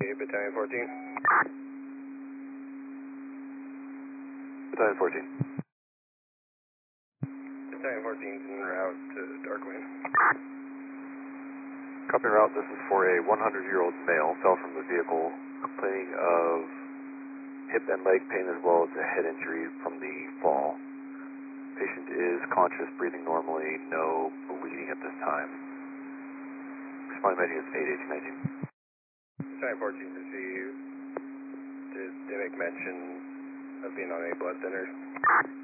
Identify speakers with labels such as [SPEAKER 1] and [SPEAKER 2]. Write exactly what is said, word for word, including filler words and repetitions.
[SPEAKER 1] Battalion fourteen.
[SPEAKER 2] Battalion fourteen.
[SPEAKER 1] Battalion fourteen is en route to Darkwing.
[SPEAKER 2] Copy route, this is for a one hundred year old male, fell from the vehicle, complaining of hip and leg pain as well as a head injury from the fall. Patient is conscious, breathing normally, no bleeding at this time. Responding medic is eight eighteen nineteen.
[SPEAKER 1] Battalion fourteen received. Did they make mention of being on any blood thinners?